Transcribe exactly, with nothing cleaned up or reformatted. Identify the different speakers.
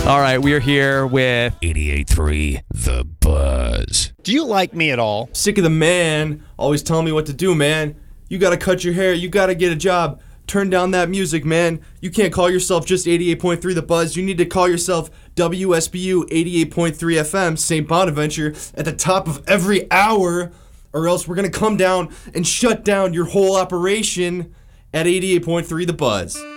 Speaker 1: All right, we are here with eighty-eight point three The Buzz.
Speaker 2: Do you like me at all?
Speaker 3: Sick of the man always telling me what to do, man. You gotta cut your hair, you gotta get a job. Turn down that music, man. You can't call yourself just eighty-eight point three The Buzz. You need to call yourself W S B U eighty-eight point three F M, Saint Bonaventure, at the top of every hour, or else we're gonna come down and shut down your whole operation at eighty-eight point three The Buzz.